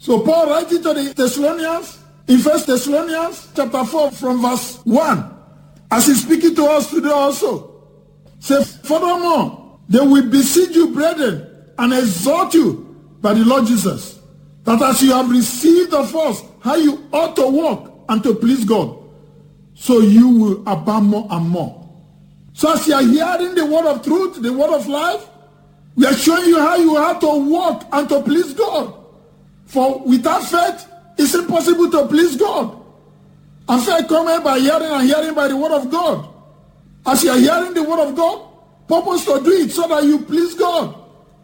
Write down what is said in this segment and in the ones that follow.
So Paul writing to the Thessalonians, in 1 Thessalonians chapter 4 from verse 1, as he's speaking to us today also, says, furthermore, they will beseech you, brethren, and exhort you by the Lord Jesus, that as you have received of us how you ought to walk and to please God, so you will abound more and more. So as you are hearing the word of truth, the word of life, we are showing you how you have to walk and to please God. For without faith, it's impossible to please God. And faith comes by hearing, and hearing by the word of God. As you are hearing the word of God, purpose to do it so that you please God.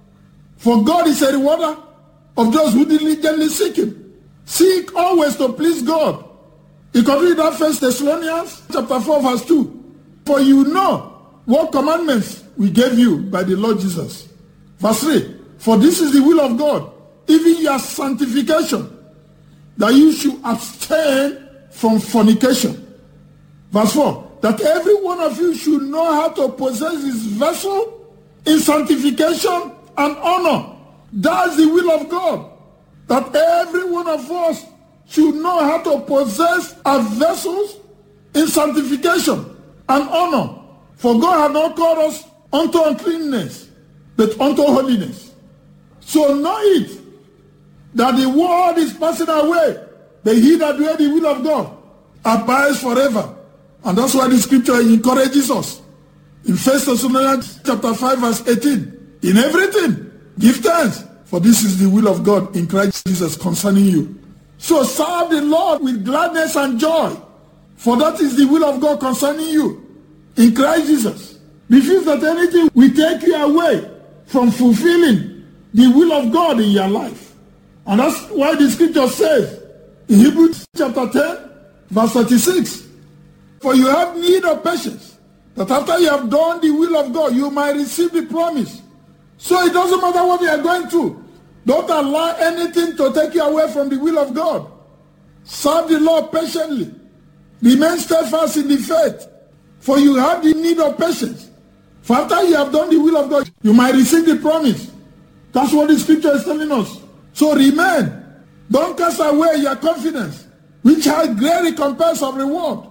For God is a rewarder of those who diligently seek him. Seek always to please God. You can read that 1 Thessalonians chapter 4 verse 2. For you know what commandments we gave you by the Lord Jesus. Verse 3. For this is the will of God, even your sanctification, that you should abstain from fornication. Verse 4. That every one of you should know how to possess his vessel in sanctification and honor. That's the will of God. That every one of us should know how to possess our vessels in sanctification and honor. For God hath not called us unto uncleanness, but unto holiness. So know it, that the world is passing away, but he that doeth the will of God abides forever. And that's why the scripture encourages us. In 1 Thessalonians chapter 5 verse 18, in everything give thanks, for this is the will of God in Christ Jesus concerning you. So serve the Lord with gladness and joy, for that is the will of God concerning you in Christ Jesus. Refuse that anything will take you away from fulfilling the will of God in your life. And that's why the scripture says in Hebrews chapter 10 verse 36, for you have need of patience, that after you have done the will of God, you might receive the promise. So it doesn't matter what you are going through. Don't allow anything to take you away from the will of God. Serve the Lord patiently. Remain steadfast in the faith, for you have the need of patience. For after you have done the will of God, you might receive the promise. That's what the scripture is telling us. So remain. Don't cast away your confidence, which has great recompense of reward.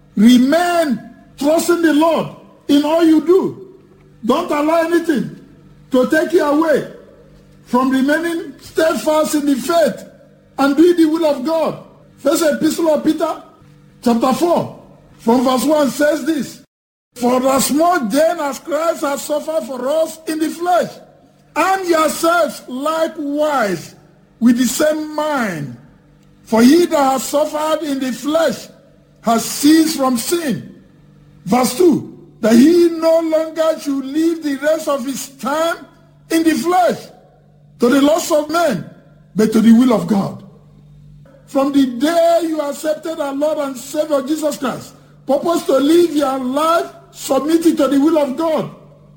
Remain trusting the Lord in all you do. Don't allow anything to take you away from remaining steadfast in the faith and doing the will of God. First Epistle of Peter, chapter 4, from verse 1 says this, for as much then as Christ has suffered for us in the flesh, and yourselves likewise with the same mind. For he that has suffered in the flesh has ceased from sin. Verse 2, that he no longer should live the rest of his time in the flesh, to the lust of men, but to the will of God. From the day you accepted our Lord and Savior Jesus Christ, purpose to live your life submitted to the will of God.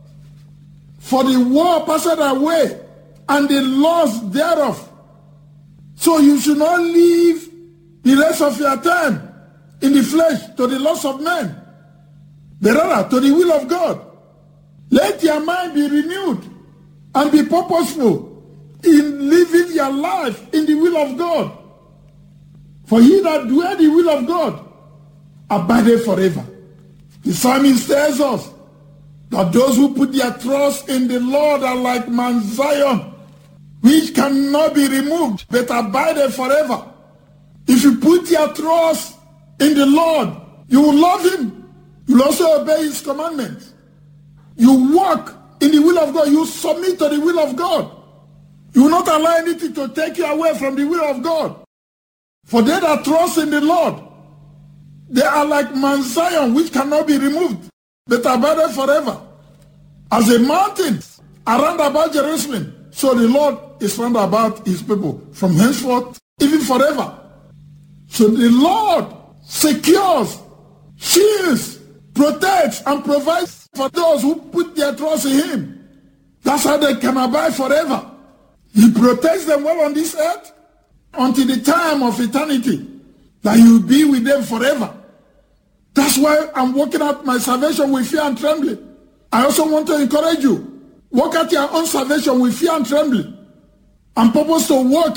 For the world passeth away, and the lust thereof. So you should not live the rest of your time in the flesh to the lust of men, but rather to the will of God. Let your mind be renewed and be purposeful in living your life in the will of God. For he that doeth the will of God abideth forever. The psalmist tells us that those who put their trust in the Lord are like Mount Zion, which cannot be removed, but abideth forever. If you put your trust in the Lord, you will love him. You will also obey his commandments. You walk in the will of God. You submit to the will of God. You will not allow anything to take you away from the will of God. For they that trust in the Lord, they are like Mount Zion, which cannot be removed, but abideth forever. As a mountain around about Jerusalem, so the Lord is round about his people from henceforth, even forever. So the Lord secures, shields, protects, and provides for those who put their trust in him. That's how they can abide forever. He protects them well on this earth until the time of eternity, that he will be with them forever. That's why I'm working out my salvation with fear and trembling. I also want to encourage you, work out your own salvation with fear and trembling, and purpose to walk